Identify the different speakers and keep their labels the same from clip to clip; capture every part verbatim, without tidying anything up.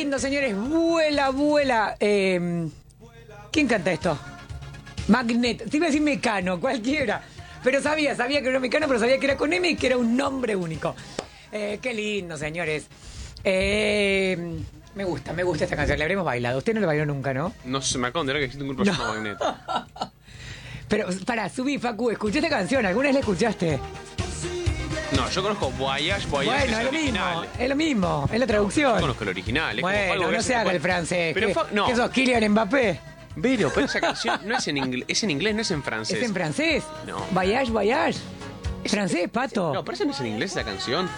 Speaker 1: lindo, señores. Vuela, vuela. Eh, ¿Quién canta esto? Magneto. Te iba a decir Mecano, cualquiera. Pero sabía, sabía que era Mecano, pero sabía que era con M y que era un nombre único. Eh, qué lindo, señores. Eh, me gusta, me gusta esta canción. La habremos bailado. Usted no la bailó nunca, ¿no?
Speaker 2: No se me acaba de enterar que existe un grupo no. llamado Magneto.
Speaker 1: Pero, pará, subí, Facu. Escuché esta canción. ¿Alguna vez la escuchaste?
Speaker 2: No, yo conozco Voyage, Voyage.
Speaker 1: Bueno,
Speaker 2: es
Speaker 1: es lo
Speaker 2: original.
Speaker 1: mismo. Es lo mismo. Es la traducción.
Speaker 2: Yo conozco el original. Es
Speaker 1: Bueno,
Speaker 2: como
Speaker 1: no se haga el francés.
Speaker 2: Pero
Speaker 1: ¿Qué,
Speaker 2: fa... no.
Speaker 1: ¿Qué sos, Kylian Mbappé?
Speaker 2: Pero, pero esa canción no es en inglés, es en inglés, no es en francés.
Speaker 1: ¿Es en francés?
Speaker 2: No.
Speaker 1: Voyage, Voyage. ¿Es francés, Pato?
Speaker 2: No, pero esa no es en inglés esa canción.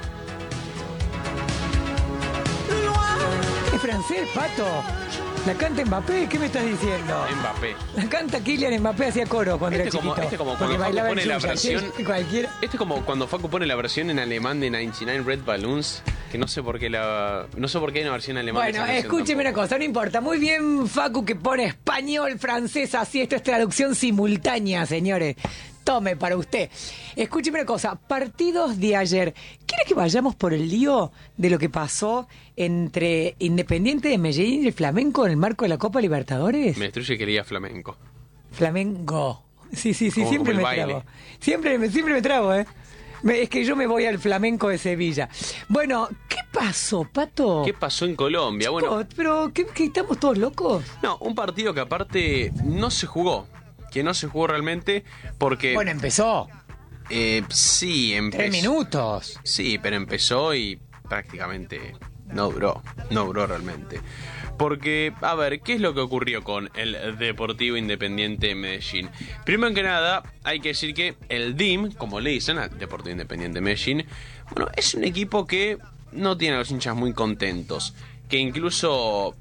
Speaker 1: ¿Es francés, Pato? ¿La canta Mbappé? ¿Qué me estás diciendo?
Speaker 2: Mbappé.
Speaker 1: La canta Kylian Mbappé hacía coro cuando
Speaker 2: Este
Speaker 1: era
Speaker 2: como,
Speaker 1: chiquito.
Speaker 2: este como
Speaker 1: Porque
Speaker 2: cuando Facu
Speaker 1: bailaba
Speaker 2: pone
Speaker 1: en
Speaker 2: la
Speaker 1: Yuya,
Speaker 2: versión.
Speaker 1: ¿sí? Cualquiera.
Speaker 2: Este es como cuando Facu pone la versión en alemán de noventa y nueve Red Balloons. Que no sé por qué la. No sé por qué hay una versión alemana.
Speaker 1: Bueno, escúcheme una cosa, no importa. Muy bien, Facu, que pone español, francés, así. Esto es traducción simultánea, señores. Tome para usted. Escúcheme una cosa, partidos de ayer. ¿Quiere que vayamos por el lío de lo que pasó entre Independiente de Medellín y el Flamenco en el marco de la Copa Libertadores?
Speaker 2: Me destruye que leía flamenco.
Speaker 1: Flamengo. Sí, sí, sí,
Speaker 2: Como-
Speaker 1: siempre
Speaker 2: como
Speaker 1: me
Speaker 2: el baile.
Speaker 1: trabo. Siempre, me- siempre me trabo, ¿eh? Me- es que yo me voy al Flamenco de Sevilla. Bueno, ¿qué pasó, Pato?
Speaker 2: ¿Qué pasó en Colombia? Bueno,
Speaker 1: Oh, pero, ¿qué, qué, estamos todos locos?
Speaker 2: no, un partido que aparte no se jugó. Que no se jugó realmente porque.
Speaker 1: Bueno, empezó.
Speaker 2: Eh, sí, empezó.
Speaker 1: Tres minutos.
Speaker 2: Sí, pero empezó y prácticamente no duró. No duró realmente. Porque, a ver, ¿qué es lo que ocurrió con el Deportivo Independiente de Medellín? Primero que nada, hay que decir que el D I M, como le dicen al Deportivo Independiente de Medellín, bueno, es un equipo que no tiene a los hinchas muy contentos. Que incluso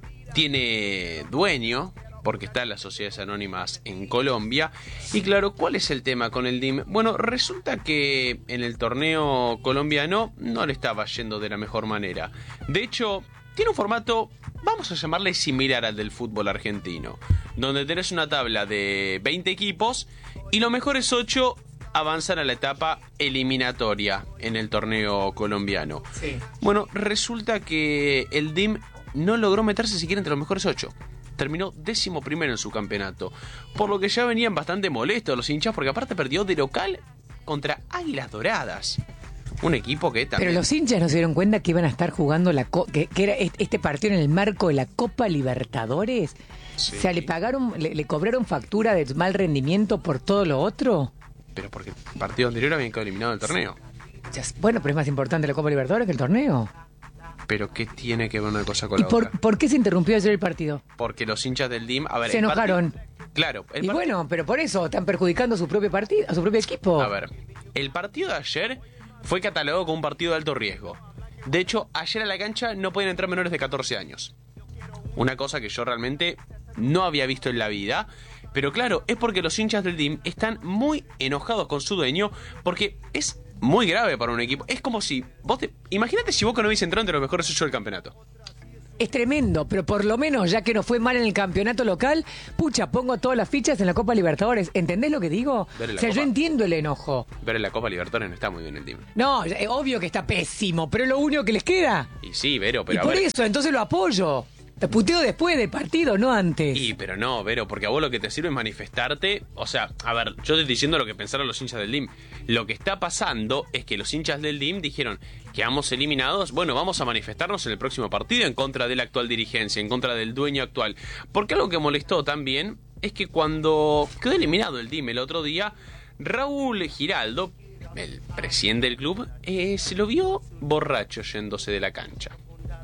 Speaker 2: tiene dueño, porque está en las sociedades anónimas en Colombia. Y claro, ¿cuál es el tema con el D I M? Bueno, resulta que en el torneo colombiano no le estaba yendo de la mejor manera. De hecho, tiene un formato, vamos a llamarle similar al del fútbol argentino, donde tenés una tabla de veinte equipos y los mejores ocho avanzan a la etapa eliminatoria en el torneo colombiano.
Speaker 1: Sí.
Speaker 2: Bueno, resulta que el D I M no logró meterse siquiera entre los mejores ocho. Terminó décimo primero en su campeonato. Por lo que ya venían bastante molestos los hinchas, porque aparte perdió de local contra Águilas Doradas. Un equipo que también...
Speaker 1: Pero los hinchas no se dieron cuenta que iban a estar jugando la co- que, que era este partido en el marco de la Copa Libertadores.
Speaker 2: Sí.
Speaker 1: O sea, le pagaron, le, le cobraron factura de mal rendimiento por todo lo otro.
Speaker 2: Pero porque el partido anterior habían quedado eliminado del torneo.
Speaker 1: Ya es- Bueno, pero es más importante la Copa Libertadores que el torneo.
Speaker 2: Pero ¿qué tiene que ver una cosa con
Speaker 1: ¿Y
Speaker 2: la
Speaker 1: por,
Speaker 2: otra?
Speaker 1: por qué se interrumpió ayer el partido?
Speaker 2: Porque los hinchas del D I M... A ver,
Speaker 1: Se
Speaker 2: el parti-
Speaker 1: enojaron.
Speaker 2: Claro. El
Speaker 1: Y
Speaker 2: parti-
Speaker 1: bueno, pero por eso están perjudicando a su propio partido, a su propio equipo.
Speaker 2: A ver, el partido de ayer fue catalogado como un partido de alto riesgo. De hecho, ayer a la cancha no podían entrar menores de catorce años. Una cosa que yo realmente no había visto en la vida. Pero claro, es porque los hinchas del D I M están muy enojados con su dueño, porque es muy grave para un equipo. Es como si vos te... Imagínate si Boca no hubiese entrado entre los mejores ocho del campeonato.
Speaker 1: Es tremendo, pero por lo menos, ya que nos fue mal en el campeonato local, pucha, pongo todas las fichas en la Copa Libertadores. ¿Entendés lo que digo?
Speaker 2: Dale
Speaker 1: O
Speaker 2: la
Speaker 1: sea, yo
Speaker 2: Copa.
Speaker 1: entiendo el enojo.
Speaker 2: Pero en la Copa Libertadores no está muy bien el D I M.
Speaker 1: No, es obvio que está pésimo, pero es lo único que les queda.
Speaker 2: Y sí, Vero, pero
Speaker 1: y
Speaker 2: a
Speaker 1: por
Speaker 2: ver...
Speaker 1: eso, entonces lo apoyo. Te puteo después del partido, no antes.
Speaker 2: Y, pero no, Vero, porque a vos lo que te sirve es manifestarte. O sea, a ver, yo te estoy diciendo lo que pensaron los hinchas del D I M. Lo que está pasando es que los hinchas del D I M dijeron: quedamos eliminados, bueno, vamos a manifestarnos en el próximo partido en contra de la actual dirigencia, en contra del dueño actual. Porque algo que molestó también es que cuando quedó eliminado el D I M el otro día, Raúl Giraldo, el presidente del club, eh, se lo vio borracho yéndose de la cancha.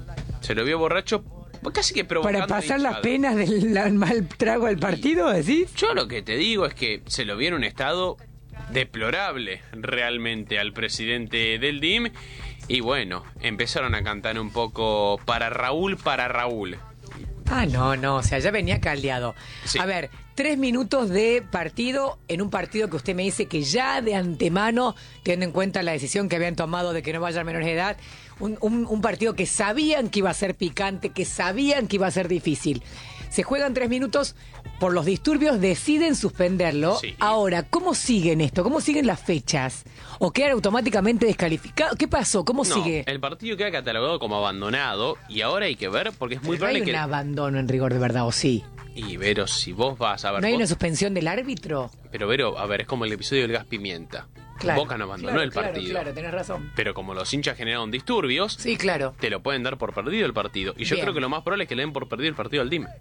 Speaker 2: Se lo vio borracho casi que provocando
Speaker 1: Para pasar
Speaker 2: hinchada.
Speaker 1: las penas del la- mal trago del partido, ¿decís?
Speaker 2: Yo lo que te digo es que se lo vi en un estado deplorable realmente al presidente del D I M. Y bueno, empezaron a cantar un poco para Raúl, para Raúl.
Speaker 1: Ah, no, no, o sea, ya venía caldeado.
Speaker 2: Sí.
Speaker 1: A ver, tres minutos de partido en un partido que usted me dice que ya de antemano, teniendo en cuenta la decisión que habían tomado de que no vayan menores de edad, un, un, un partido que sabían que iba a ser picante, que sabían que iba a ser difícil. Se juegan tres minutos, por los disturbios deciden suspenderlo.
Speaker 2: Sí.
Speaker 1: Ahora, ¿cómo siguen esto? ¿Cómo siguen las fechas? ¿O quedan automáticamente descalificados? ¿Qué pasó? ¿Cómo
Speaker 2: No,
Speaker 1: sigue?
Speaker 2: el partido queda catalogado como abandonado y ahora hay que ver porque es muy
Speaker 1: Pero no hay
Speaker 2: probable
Speaker 1: un
Speaker 2: que...
Speaker 1: abandono en rigor de verdad, ¿o sí?
Speaker 2: Y Vero, si vos vas a ver...
Speaker 1: ¿No hay
Speaker 2: vos-
Speaker 1: una suspensión del árbitro?
Speaker 2: Pero Vero, a ver, es como el episodio del gas pimienta.
Speaker 1: Claro.
Speaker 2: Boca no abandonó
Speaker 1: Claro,
Speaker 2: el
Speaker 1: claro,
Speaker 2: partido.
Speaker 1: Claro, tenés razón.
Speaker 2: Pero como los hinchas generaron disturbios,
Speaker 1: Sí, claro.
Speaker 2: te lo pueden dar por perdido el partido. Y yo
Speaker 1: Bien.
Speaker 2: creo que lo más probable es que le den por perdido el partido al D I M.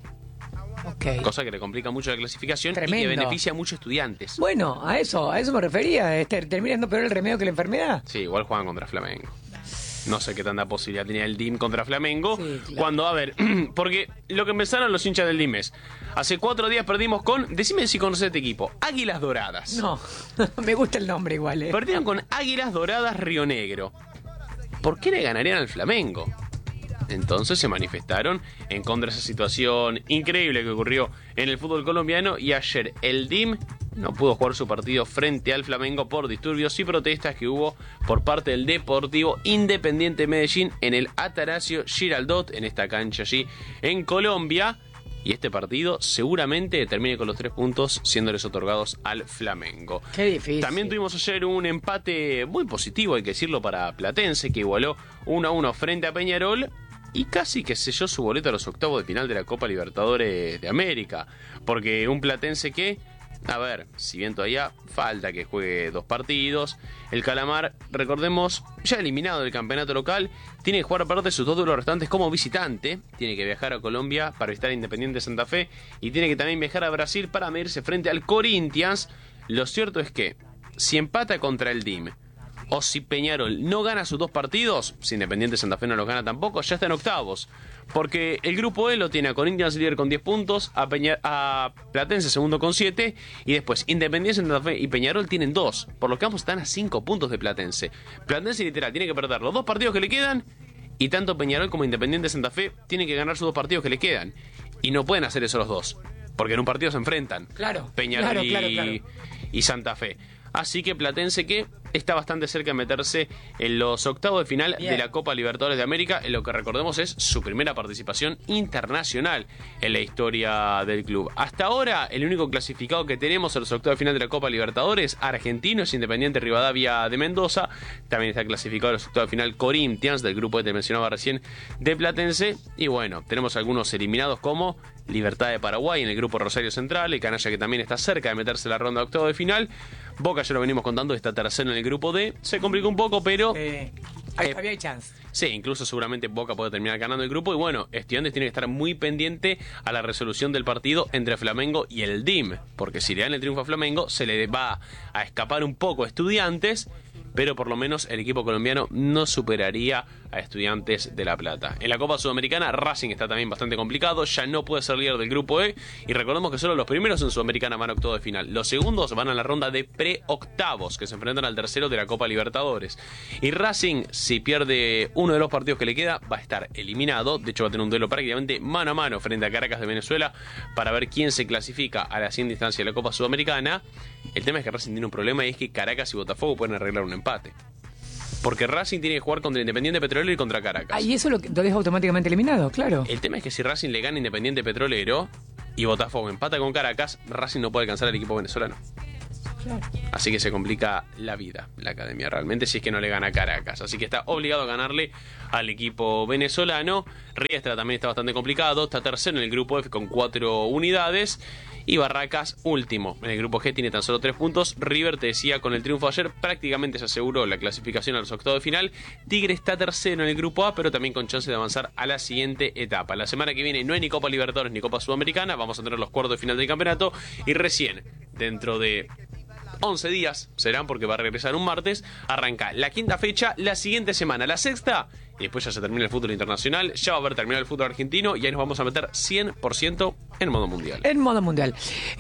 Speaker 1: Ok.
Speaker 2: Cosa que le complica mucho la clasificación y
Speaker 1: Tremendo.
Speaker 2: que beneficia a muchos estudiantes.
Speaker 1: Bueno, a eso, a eso me refería. Este, ¿Termina siendo peor el remedio que la enfermedad?
Speaker 2: Sí, igual juegan contra Flamengo. No sé qué tanta posibilidad tenía el D I M contra Flamengo.
Speaker 1: Sí, claro.
Speaker 2: Cuando, a ver, porque lo que empezaron los hinchas del D I M es, hace cuatro días perdimos con, decime si conoces este equipo, Águilas Doradas.
Speaker 1: No, me gusta el nombre igual, ¿eh?
Speaker 2: Perdieron con Águilas Doradas Río Negro. ¿Por qué le ganarían al Flamengo? Entonces se manifestaron en contra de esa situación increíble que ocurrió en el fútbol colombiano y ayer el D I M no pudo jugar su partido frente al Flamengo por disturbios y protestas que hubo por parte del Deportivo Independiente Medellín en el Atanasio Girardot, en esta cancha allí en Colombia. Y este partido seguramente termine con los tres puntos siéndoles otorgados al Flamengo.
Speaker 1: Qué difícil.
Speaker 2: También tuvimos ayer un empate muy positivo, hay que decirlo, para Platense, que igualó uno a uno frente a Peñarol y casi que selló su boleto a los octavos de final de la Copa Libertadores de América. Porque un Platense que, a ver, si bien todavía falta que juegue dos partidos, el Calamar, recordemos, ya eliminado del campeonato local, tiene que jugar aparte de sus dos duelos restantes como visitante, tiene que viajar a Colombia para visitar a Independiente Santa Fe y tiene que también viajar a Brasil para medirse frente al Corinthians. Lo cierto es que, si empata contra el D I M, o si Peñarol no gana sus dos partidos, si Independiente Santa Fe no los gana tampoco, ya está en octavos. Porque el grupo E lo tiene a Corinthians líder con diez puntos, a, Peña, a Platense segundo con siete, y después Independiente Santa Fe y Peñarol tienen dos, por lo que ambos están a cinco puntos de Platense. Platense literal tiene que perder los dos partidos que le quedan, y tanto Peñarol como Independiente Santa Fe tienen que ganar sus dos partidos que le quedan. Y no pueden hacer eso los dos, porque en un partido se enfrentan.
Speaker 1: Claro,
Speaker 2: Peñarol
Speaker 1: claro,
Speaker 2: y,
Speaker 1: claro, claro.
Speaker 2: y Santa Fe. Así que Platense que está bastante cerca de meterse en los octavos de final
Speaker 1: Bien.
Speaker 2: de la Copa Libertadores de América, en lo que recordemos es su primera participación internacional en la historia del club. Hasta ahora, el único clasificado que tenemos en los octavos de final de la Copa Libertadores, argentino, es Independiente Rivadavia de Mendoza. También está clasificado en los octavos de final Corinthians, del grupo que te mencionaba recién, de Platense. Y bueno, tenemos algunos eliminados como Libertad de Paraguay en el grupo Rosario Central, el canalla que también está cerca de meterse en la ronda de octavos de final. Boca, ya lo venimos contando, está tercero en el grupo D. Se complicó un poco, pero...
Speaker 1: Eh, ahí
Speaker 2: Eh,
Speaker 1: todavía hay chance.
Speaker 2: Sí, incluso seguramente Boca puede terminar ganando el grupo. Y bueno, Estudiantes tiene que estar muy pendiente a la resolución del partido entre Flamengo y el D I M. Porque si le dan el triunfo a Flamengo, se le va a escapar un poco a Estudiantes. Pero por lo menos el equipo colombiano no superaría a Estudiantes de La Plata. En la Copa Sudamericana, Racing está también bastante complicado. Ya no puede ser líder del grupo E. Y recordemos que solo los primeros en Sudamericana van a octavos de final. Los segundos van a la ronda de pre-octavos, que se enfrentan al tercero de la Copa Libertadores. Y Racing, si pierde uno de los partidos que le queda, va a estar eliminado. De hecho, va a tener un duelo prácticamente mano a mano frente a Caracas de Venezuela para ver quién se clasifica a la siguiente instancia de la Copa Sudamericana. El tema es que Racing tiene un problema y es que Caracas y Botafogo pueden arreglar un empate. Porque Racing tiene que jugar contra Independiente Petrolero y contra Caracas.
Speaker 1: Ah, y eso lo, lo deja automáticamente eliminado, claro.
Speaker 2: El tema es que si Racing le gana Independiente Petrolero y Botafogo empata con Caracas, Racing no puede alcanzar al equipo venezolano.
Speaker 1: Claro.
Speaker 2: Así que se complica la vida, la academia realmente, si es que no le gana a Caracas. Así que está obligado a ganarle al equipo venezolano. Riestra también está bastante complicado, está tercero en el grupo F con cuatro unidades. Y Barracas último. En el grupo G tiene tan solo tres puntos. River, te decía, con el triunfo ayer prácticamente se aseguró la clasificación a los octavos de final. Tigre está tercero en el grupo A, pero también con chance de avanzar a la siguiente etapa. La semana que viene no hay ni Copa Libertadores ni Copa Sudamericana. Vamos a tener los cuartos de final del campeonato. Y recién, dentro de once días serán, porque va a regresar un martes, arranca la quinta fecha la siguiente semana, la sexta, y después ya se termina el fútbol internacional, ya va a haber terminado el fútbol argentino y ahí nos vamos a meter cien por ciento en modo mundial.
Speaker 1: En modo mundial.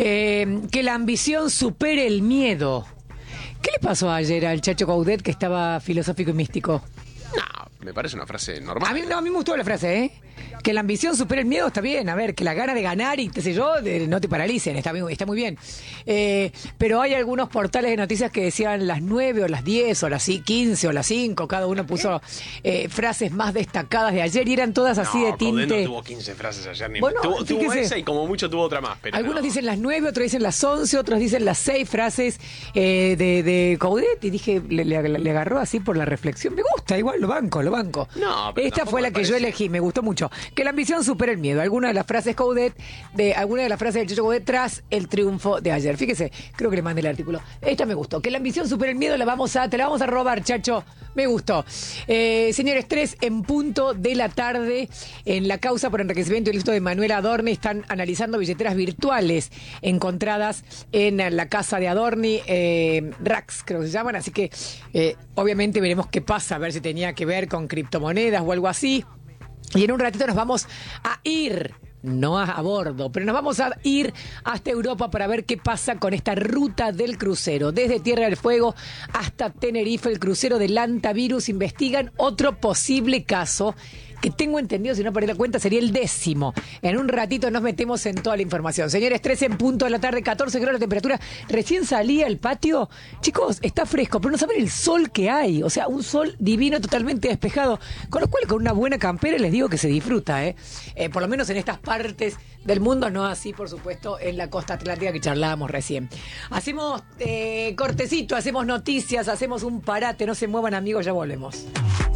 Speaker 1: Eh, que la ambición supere el miedo. ¿Qué le pasó ayer al Chacho Coudet, que estaba filosófico y místico?
Speaker 2: No, me parece una frase normal.
Speaker 1: A mí, no, a mí me gustó la frase, ¿eh? Que la ambición supere el miedo está bien. A ver, que la gana de ganar y qué sé yo, de, no te paralicen. Está, está muy bien. Eh, pero hay algunos portales de noticias que decían las nueve o las diez o las quince o las cinco. Cada uno puso eh, frases más destacadas de ayer y eran todas así
Speaker 2: no,
Speaker 1: de tinte.
Speaker 2: Coudet no tuvo quince frases ayer. Ni
Speaker 1: Bueno,
Speaker 2: tuvo, tuvo
Speaker 1: fíjese,
Speaker 2: esa y como mucho tuvo otra más. Pero
Speaker 1: algunos
Speaker 2: no.
Speaker 1: dicen las nueve, otros dicen las once, otros dicen las seis frases eh, de, de Coudet. Y dije, le, le, le agarró así por la reflexión. Me gusta, igual lo banco, lo banco.
Speaker 2: No, pero
Speaker 1: esta fue la que
Speaker 2: parece.
Speaker 1: yo elegí, me gustó mucho. Que la ambición supera el miedo. Algunas de las frases Coudet, de algunas de las frases del Checho Coudet tras el triunfo de ayer. Fíjese, creo que le mandé el artículo. Esta me gustó. Que la ambición supera el miedo, la vamos a, te la vamos a robar, Chacho. Me gustó. Eh, señores, tres en punto de la tarde. En la causa por enriquecimiento ilícito de Manuel Adorni están analizando billeteras virtuales encontradas en la casa de Adorni, eh, Rax, creo que se llaman. Así que, eh, obviamente, veremos qué pasa, a ver si tenía que ver con criptomonedas o algo así. Y en un ratito nos vamos a ir, no a, a bordo, pero nos vamos a ir hasta Europa para ver qué pasa con esta ruta del crucero. Desde Tierra del Fuego hasta Tenerife, el crucero del Antavirus. Investigan otro posible caso que tengo entendido, si no perdí la cuenta, sería el décimo. En un ratito nos metemos en toda la información. Señores, tres en punto de la tarde, catorce grados la temperatura. Recién salí al patio. Chicos, está fresco, pero no saben el sol que hay. O sea, un sol divino, totalmente despejado. Con lo cual, con una buena campera les digo que se disfruta, ¿eh? Eh, por lo menos en estas partes del mundo, no así, por supuesto, en la costa atlántica que charlábamos recién. Hacemos eh, cortecito, hacemos noticias, hacemos un parate. No se muevan, amigos, ya volvemos.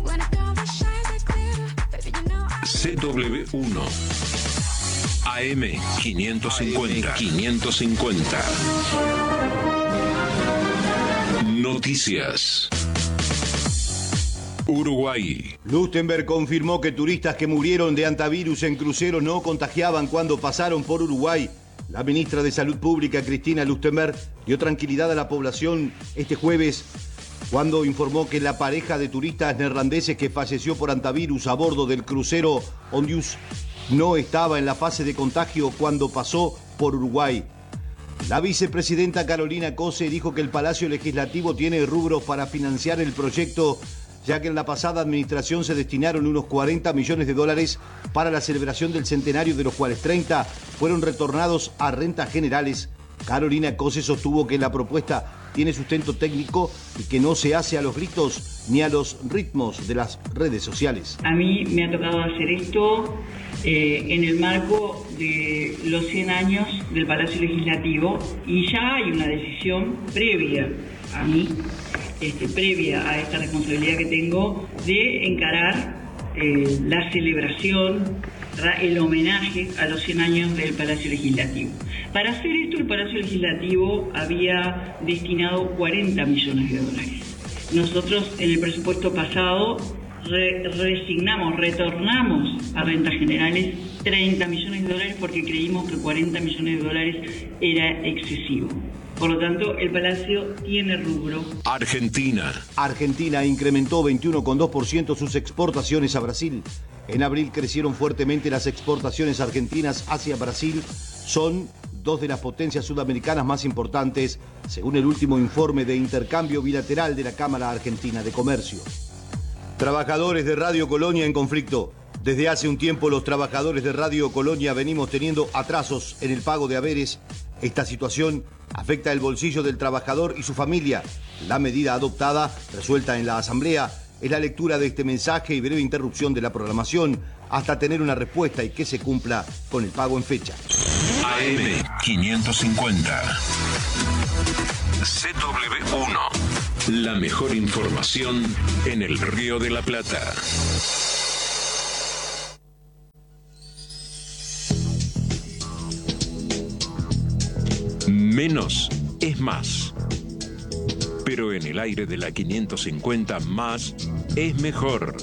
Speaker 3: C W uno A M quinientos cincuenta. quinientos cincuenta. Noticias. Uruguay.
Speaker 4: Lustenberg confirmó que turistas que murieron de antivirus en crucero no contagiaban cuando pasaron por Uruguay. La ministra de Salud Pública, Cristina Lustenberg, dio tranquilidad a la población este jueves cuando informó que la pareja de turistas neerlandeses que falleció por antivirus a bordo del crucero Ondius no estaba en la fase de contagio cuando pasó por Uruguay. La vicepresidenta Carolina Cose dijo que el Palacio Legislativo tiene rubros para financiar el proyecto, ya que en la pasada administración se destinaron unos cuarenta millones de dólares para la celebración del centenario, de los cuales treinta fueron retornados a rentas generales. Carolina Cose sostuvo que la propuesta tiene sustento técnico y que no se hace a los gritos ni a los ritmos de las redes sociales.
Speaker 5: A mí me ha tocado hacer esto eh, en el marco de los cien años del Palacio Legislativo y ya hay una decisión previa a mí, este, previa a esta responsabilidad que tengo de encarar eh, la celebración, el homenaje a los cien años del Palacio Legislativo. Para hacer esto, el Palacio Legislativo había destinado cuarenta millones de dólares. Nosotros en el presupuesto pasado re resignamos, retornamos a rentas generales treinta millones de dólares porque creímos que cuarenta millones de dólares era excesivo. Por lo tanto, el Palacio tiene rubro.
Speaker 3: Argentina.
Speaker 4: Argentina incrementó veintiuno coma dos por ciento sus exportaciones a Brasil. En abril crecieron fuertemente las exportaciones argentinas hacia Brasil. Son dos de las potencias sudamericanas más importantes, según el último informe de intercambio bilateral de la Cámara Argentina de Comercio. Trabajadores de Radio Colonia en conflicto. Desde hace un tiempo los trabajadores de Radio Colonia venimos teniendo atrasos en el pago de haberes. Esta situación afecta el bolsillo del trabajador y su familia. La medida adoptada, resuelta en la Asamblea, es la lectura de este mensaje y breve interrupción de la programación hasta tener una respuesta y que se cumpla con el pago en fecha.
Speaker 3: A M quinientos cincuenta. C W uno. La mejor información en el Río de la Plata. Menos es más. Pero en el aire de la quinientos cincuenta, más es mejor.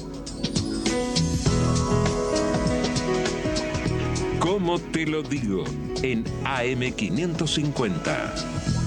Speaker 3: ¿Cómo te lo digo? En A M quinientos cincuenta.